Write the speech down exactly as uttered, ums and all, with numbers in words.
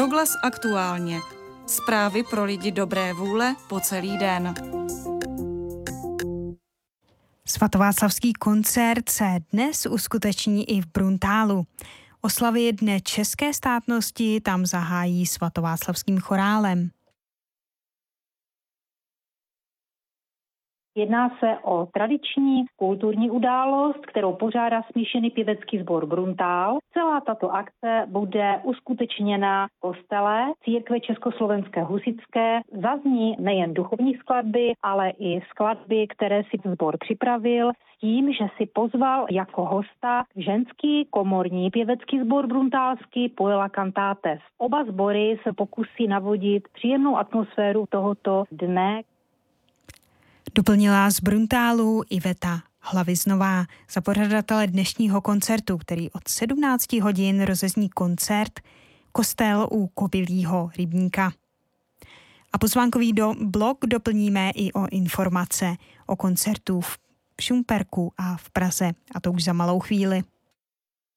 Proglas aktuálně. Zprávy pro lidi dobré vůle po celý den. Svatováclavský koncert se dnes uskuteční i v Bruntálu. Oslavy Dne české státnosti tam zahájí svatováclavským chorálem. Jedná se o tradiční kulturní událost, kterou pořádá smíšený pěvecký sbor Bruntál. Celá tato akce bude uskutečněna v kostele církve Československé husitské. Zazní nejen duchovní skladby, ale i skladby, které si sbor připravil, s tím, že si pozval jako hosta ženský komorní pěvecký sbor bruntálský Poela Cantates. Oba sbory se pokusí navodit příjemnou atmosféru tohoto dne. Doplnila z Bruntálu Iveta Hlaviznová. Za pořadatele dnešního koncertu, který od sedmnácti hodin rozezní koncert Kostel u Kobylího rybníka. A pozvánkový do blok doplníme i o informace o koncertu v Šumperku a v Praze, a to už za malou chvíli.